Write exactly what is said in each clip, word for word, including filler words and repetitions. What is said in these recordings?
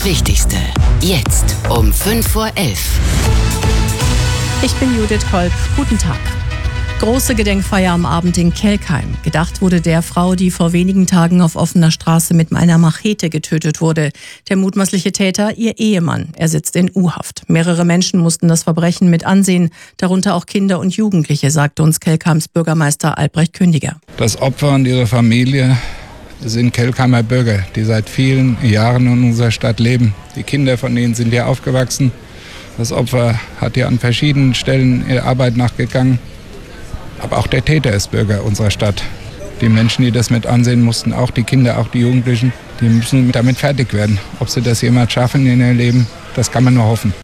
Das Wichtigste, jetzt um fünf vor elf. Ich bin Judith Kolb. Guten Tag. Große Gedenkfeier am Abend in Kelkheim. Gedacht wurde der Frau, die vor wenigen Tagen auf offener Straße mit einer Machete getötet wurde. Der mutmaßliche Täter, ihr Ehemann. Er sitzt in U-Haft. Mehrere Menschen mussten das Verbrechen mit ansehen, darunter auch Kinder und Jugendliche, sagte uns Kelkheims Bürgermeister Albrecht Kündiger. Das Opfer und ihre Familie sind Kelkheimer Bürger, die seit vielen Jahren in unserer Stadt leben. Die Kinder von ihnen sind hier aufgewachsen. Das Opfer hat hier an verschiedenen Stellen ihrer Arbeit nachgegangen. Aber auch der Täter ist Bürger unserer Stadt. Die Menschen, die das mit ansehen mussten, auch die Kinder, auch die Jugendlichen, die müssen damit fertig werden. Ob sie das jemals schaffen in ihrem Leben, das kann man nur hoffen.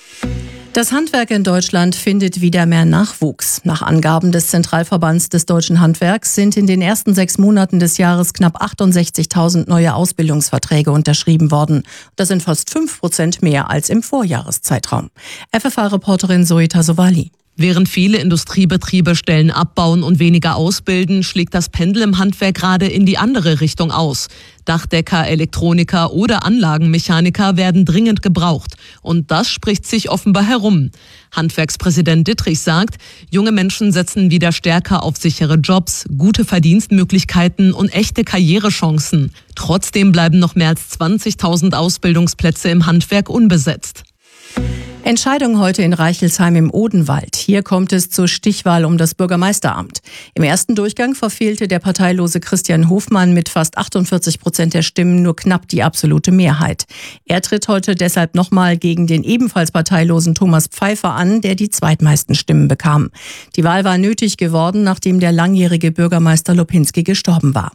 Das Handwerk in Deutschland findet wieder mehr Nachwuchs. Nach Angaben des Zentralverbands des Deutschen Handwerks sind in den ersten sechs Monaten des Jahres knapp achtundsechzigtausend neue Ausbildungsverträge unterschrieben worden. Das sind fast fünf Prozent mehr als im Vorjahreszeitraum. F F A-Reporterin Zoe Tasovali. Während viele Industriebetriebe Stellen abbauen und weniger ausbilden, schlägt das Pendel im Handwerk gerade in die andere Richtung aus. Dachdecker, Elektroniker oder Anlagenmechaniker werden dringend gebraucht. Und das spricht sich offenbar herum. Handwerkspräsident Dittrich sagt, junge Menschen setzen wieder stärker auf sichere Jobs, gute Verdienstmöglichkeiten und echte Karrierechancen. Trotzdem bleiben noch mehr als zwanzigtausend Ausbildungsplätze im Handwerk unbesetzt. Entscheidung heute in Reichelsheim im Odenwald. Hier kommt es zur Stichwahl um das Bürgermeisteramt. Im ersten Durchgang verfehlte der parteilose Christian Hofmann mit fast achtundvierzig Prozent der Stimmen nur knapp die absolute Mehrheit. Er tritt heute deshalb nochmal gegen den ebenfalls parteilosen Thomas Pfeiffer an, der die zweitmeisten Stimmen bekam. Die Wahl war nötig geworden, nachdem der langjährige Bürgermeister Lopinski gestorben war.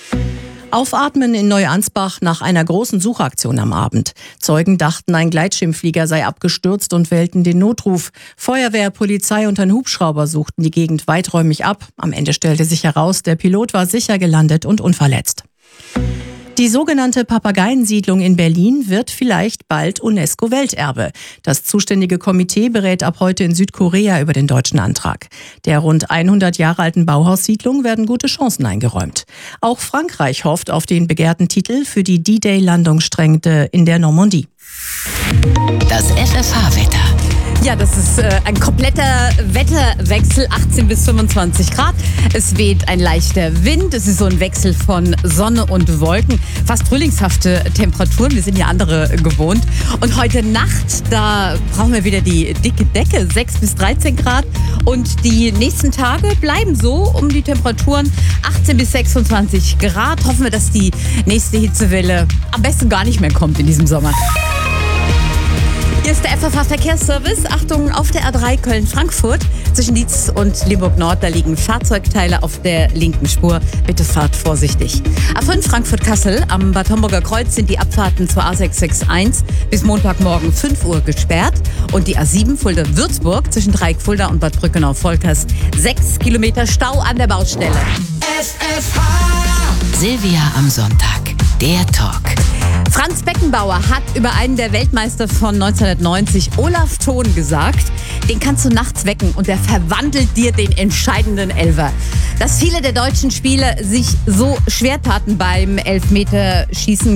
Aufatmen in Neuansbach nach einer großen Suchaktion am Abend. Zeugen dachten, ein Gleitschirmflieger sei abgestürzt und wählten den Notruf. Feuerwehr, Polizei und ein Hubschrauber suchten die Gegend weiträumig ab. Am Ende stellte sich heraus, der Pilot war sicher gelandet und unverletzt. Die sogenannte Papageiensiedlung in Berlin wird vielleicht bald UNESCO-Welterbe. Das zuständige Komitee berät ab heute in Südkorea über den deutschen Antrag. Der rund hundert Jahre alten Bauhaussiedlung werden gute Chancen eingeräumt. Auch Frankreich hofft auf den begehrten Titel für die D-Day-Landungsstrecke in der Normandie. Das F F H-Wetter. Ja, das ist äh, ein kompletter Wetterwechsel, achtzehn bis fünfundzwanzig Grad. Es weht ein leichter Wind, es ist so ein Wechsel von Sonne und Wolken. Fast frühlingshafte Temperaturen, wir sind ja andere gewohnt. Und heute Nacht, da brauchen wir wieder die dicke Decke, sechs bis dreizehn Grad. Und die nächsten Tage bleiben so um die Temperaturen achtzehn bis sechsundzwanzig Grad. Hoffen wir, dass die nächste Hitzewelle am besten gar nicht mehr kommt in diesem Sommer. Hier ist der F F H-Verkehrsservice. Achtung, auf der A drei Köln-Frankfurt zwischen Dietz und Limburg-Nord, da liegen Fahrzeugteile auf der linken Spur. Bitte fahrt vorsichtig. A fünf Frankfurt-Kassel, am Bad Homburger Kreuz sind die Abfahrten zur A sechs sechs eins bis Montagmorgen fünf Uhr gesperrt. Und die A sieben Fulda-Würzburg zwischen Dreieck Fulda und Bad Brückenau-Volkers. Sechs Kilometer Stau an der Baustelle. F F H. Silvia am Sonntag. Der Talk. Franz Beckenbauer hat über einen der Weltmeister von neunzehnhundertneunzig, Olaf Thon, gesagt, den kannst du nachts wecken und der verwandelt dir den entscheidenden Elfer. Dass viele der deutschen Spieler sich so schwer taten beim Elfmeterschießen